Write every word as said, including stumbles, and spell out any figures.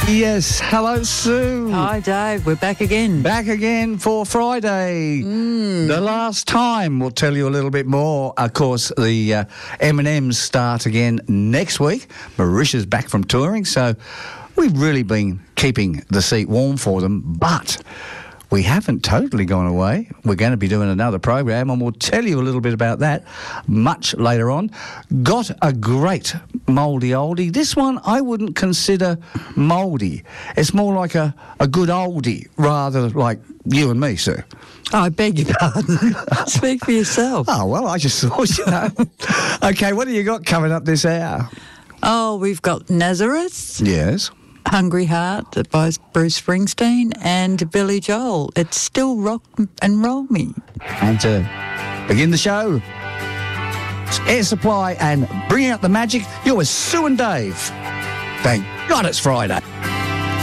Yes, hello Sue. Hi Dave, we're back again. Back again for Friday. Mm. The last time. We'll tell you a little bit more. Of course, the uh, M and M's start again next week. Marisha's back from touring, so we've really been keeping the seat warm for them, but we haven't totally gone away. We're going to be doing another program, and we'll tell you a little bit about that much later on. Got a great mouldy oldie. This one I wouldn't consider mouldy. It's more like a, a good oldie, rather like you and me, Sue. Oh, I beg your pardon. Speak for yourself. Oh, well, I just thought, you know. Okay, what have you got coming up this hour? Oh, we've got Nazareth. Yes. Hungry Heart by Bruce Springsteen and Billy Joel. It's Still Rock and Roll Me. And to begin the show, it's Air Supply and Bring Out the Magic. You're with Sue and Dave. Thank God it's Friday.